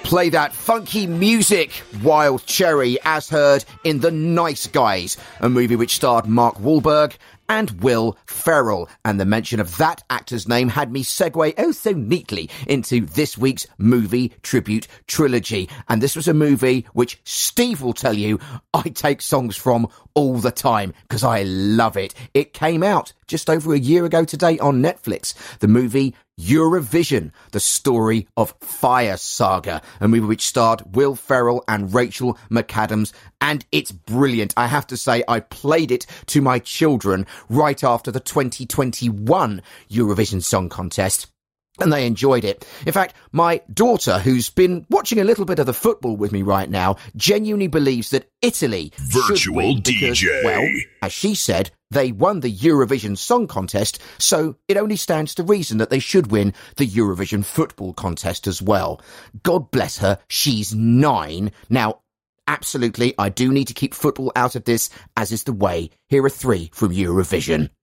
Play that funky music, Wild Cherry, as heard in The Nice Guys, a movie which starred Mark Wahlberg and Will Ferrell. And the mention of that actor's name had me segue oh so neatly into this week's movie tribute trilogy. And this was a movie which Steve will tell you I take songs from all the time because I love it. It came out just over a year ago today on Netflix. The movie Eurovision, the story of Fire Saga, a movie which starred Will Ferrell and Rachel McAdams, and it's brilliant. I have to say, I played it to my children right after the 2021 Eurovision Song Contest, and they enjoyed it. In fact, my daughter, who's been watching a little bit of the football with me right now, genuinely believes that Italy should win because, well, as she said, they won the Eurovision Song Contest, so it only stands to reason that they should win the Eurovision Football Contest as well. God bless her, she's 9. Now, absolutely, I do need to keep football out of this, as is the way. Here are 3 from Eurovision.